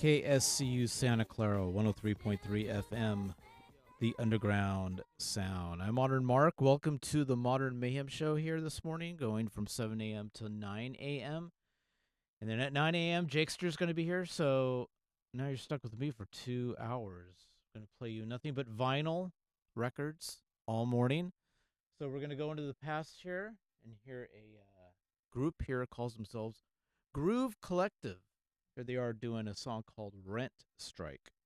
KSCU Santa Clara 103.3 FM, the underground sound. I'm Modern Mark. Welcome to the Modern Mayhem Show here this morning, going from 7 a.m. to 9 a.m. And then at 9 a.m., Jakester's going to be here. So now you're stuck with me for 2 hours. I'm going to play you nothing but vinyl records all morning. So we're going to go into the past here and hear a group here calls themselves Groove Collective. Here they are doing a song called Rent Strike.